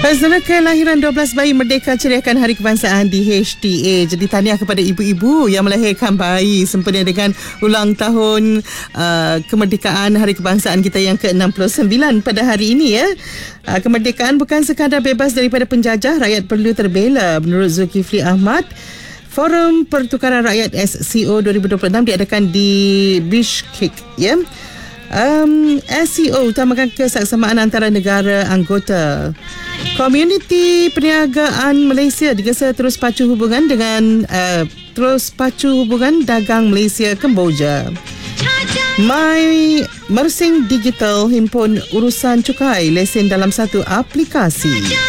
Saudara, kelahiran 12 bayi merdeka ceriakan Hari Kebangsaan di HTA. Jadi tahniah kepada ibu-ibu yang melahirkan bayi sempena dengan ulang tahun kemerdekaan Hari Kebangsaan kita yang ke-69 pada hari ini ya. Kemerdekaan bukan sekadar bebas daripada penjajah, rakyat perlu terbela. Menurut Zulkifli Ahmad, Forum Pertukaran Rakyat SCO 2026 diadakan di Bishkek ya. SCO utamakan kesaksamaan antara negara anggota. Komuniti Perniagaan Malaysia digesa terus pacu hubungan dagang Malaysia Kemboja. My Mersing Digital himpun urusan cukai lesen dalam satu aplikasi.